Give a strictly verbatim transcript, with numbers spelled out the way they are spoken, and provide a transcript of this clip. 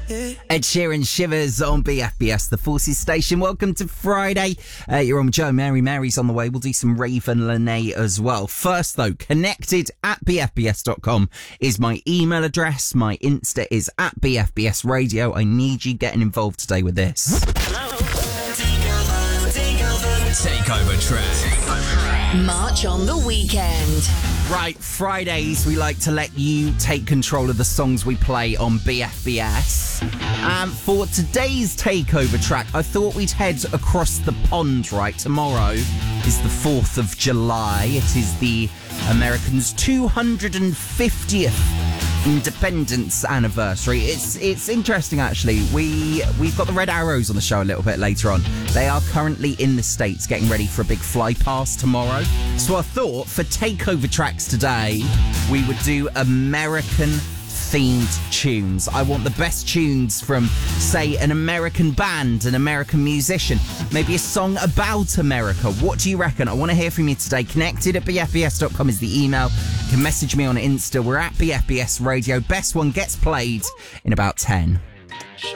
Ed Sheeran Shivers on B F B S, the Forces station. Welcome to Friday. Uh, you're on with Joe. Mary Mary's on the way. We'll do some Raven Lene as well. First, though, connected at b f b s dot com is my email address. My Insta is at B F B S Radio. I need you getting involved today with this. Takeover track. March on the weekend. Right, Fridays, we like to let you take control of the songs we play on B F B S. And for today's takeover track, I thought we'd head across the pond, right? Tomorrow is the fourth of July. It is the Americans' two hundred fiftieth independence anniversary. It's it's interesting, actually. We, we've got the Red Arrows on the show a little bit later on. They are currently in the States getting ready for a big fly past tomorrow. So I thought for takeover tracks today, we would do American themed tunes. I want the best tunes from, say, an American band, an American musician, maybe a song about America. What do you reckon? I want to hear from you today. Connected at b f b s dot com is the email. You can message me on Insta. We're at B F B S Radio. Best one gets played in about ten.